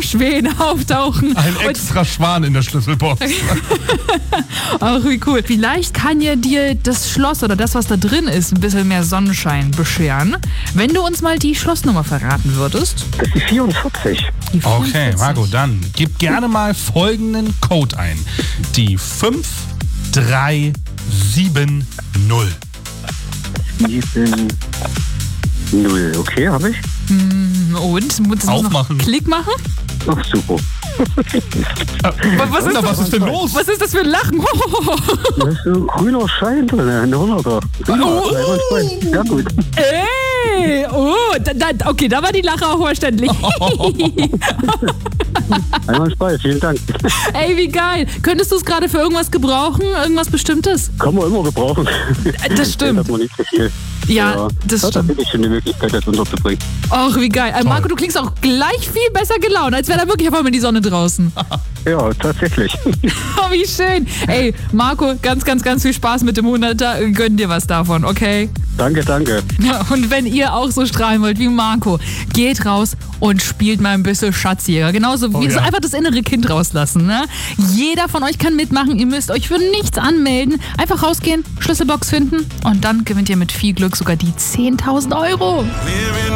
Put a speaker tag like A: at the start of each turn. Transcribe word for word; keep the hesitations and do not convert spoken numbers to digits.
A: Schwäne auftauchen.
B: Ein extra Schwan in der Schlüsselbox.
A: Ach, wie cool. Vielleicht kann ja dir das Schloss oder das, was da drin ist, ein bisschen mehr Sonnenschein bescheren, wenn du uns mal die Schlossnummer verraten würdest.
C: Das ist die vierundvierzig.
A: Die
B: Okay,
A: vierundvierzig.
B: Marco, dann gib gerne mal folgenden Code ein. Die fünf drei sieben null.
C: sieben null. Okay, habe ich.
A: Und? Muss
B: Aufmachen.
A: Noch Klick machen?
C: Ach, super.
A: Was ist,
B: Na, was ist denn los?
A: was ist das für ein Lachen?
C: Da ist so ein grüner Schein drin, ein Hunderter.
A: Oh.
C: Ja, gut.
A: Ey, oh, da, da, okay, da war die Lache auch verständlich.
C: Einmal Spaß, vielen Dank.
A: Ey, wie geil. Könntest du es gerade für irgendwas gebrauchen? Irgendwas Bestimmtes?
C: Kann man immer gebrauchen.
A: Das stimmt.
C: Das hat man nicht so viel.
A: Ja, das
C: Da
A: stimmt.
C: finde ich schon eine Möglichkeit, das unterzubringen.
A: Ach, wie geil. Äh, Marco, du klingst auch gleich viel besser gelaunt, als wäre da wirklich auf einmal die Sonne draußen.
C: Ja, tatsächlich.
A: Oh, wie schön. Ey, Marco, ganz, ganz, ganz viel Spaß mit dem Hunderter. Gönn dir was davon, okay?
C: Danke, danke.
A: Ja, und wenn ihr auch so strahlen wollt wie Marco, geht raus und spielt mal ein bisschen Schatzjäger. Genauso wie
B: Oh,
A: so
B: ja.
A: einfach das innere Kind rauslassen. Ne? Jeder von euch kann mitmachen. Ihr müsst euch für nichts anmelden. Einfach rausgehen, Schlüsselbox finden und dann gewinnt ihr mit viel Glück sogar die zehntausend Euro.